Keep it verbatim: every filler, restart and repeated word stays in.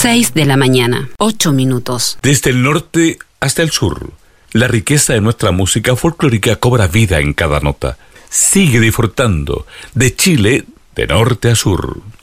Seis de la mañana, ocho minutos. Desde el norte hasta el sur, la riqueza de nuestra música folclórica cobra vida en cada nota. Sigue disfrutando de Chile de norte a sur.